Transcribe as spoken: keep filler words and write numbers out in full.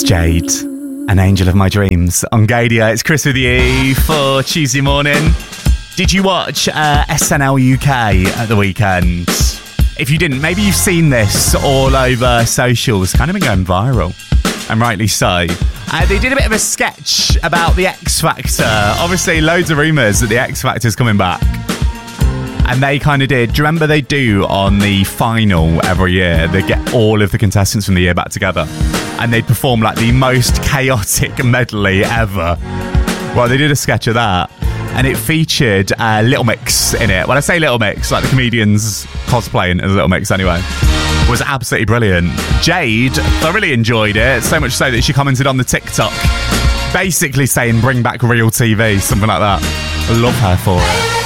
Jade, an angel of my dreams on Gadia. It's Chris with you for Tuesday morning. Did you watch uh, S N L U K at the weekend? If you didn't, maybe you've seen this all over socials. Kind of been going viral, and rightly so. Uh, they did a bit of a sketch about the X Factor. Obviously, loads of rumours that the X Factor's coming back. And they kind of did. Do you remember they do on the final every year? They get all of the contestants from the year back together. And they'd perform like the most chaotic medley ever. Well, they did a sketch of that. And it featured uh, Little Mix in it. When I say Little Mix, like the comedians cosplaying as Little Mix anyway. Was absolutely brilliant. Jade thoroughly enjoyed it, so much so that she commented on the TikTok, basically saying bring back real T V, something like that. I love her for it.